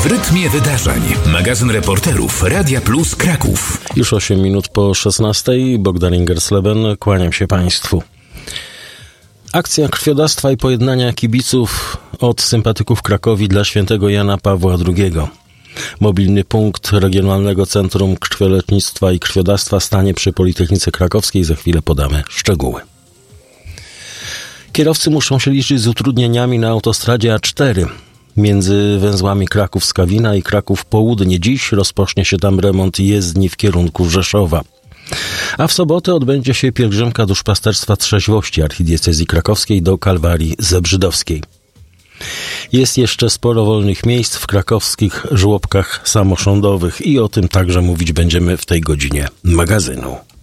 W rytmie wydarzeń. Magazyn reporterów Radia Plus Kraków. Już 8 minut po 16. Bogdan Ingersleben, kłaniam się Państwu. Akcja krwiodawstwa i pojednania kibiców od sympatyków Krakowi dla świętego Jana Pawła II. Mobilny punkt Regionalnego Centrum Krwiolecznictwa i Krwiodawstwa stanie przy Politechnice Krakowskiej. Za chwilę podamy szczegóły. Kierowcy muszą się liczyć z utrudnieniami na autostradzie A4. Między węzłami Kraków-Skawina i Kraków-Południe dziś rozpocznie się tam remont jezdni w kierunku Rzeszowa. A w sobotę odbędzie się pielgrzymka duszpasterstwa trzeźwości archidiecezji krakowskiej do Kalwarii Zebrzydowskiej. Jest jeszcze sporo wolnych miejsc w krakowskich żłobkach samorządowych i o tym także mówić będziemy w tej godzinie magazynu.